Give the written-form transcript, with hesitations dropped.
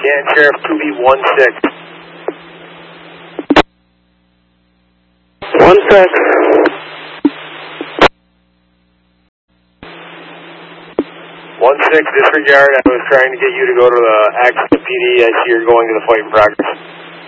Canton Sheriff 2B16. 16. 16, disregard. I was trying to get you to go to the access to PD as you're going to the fight in progress.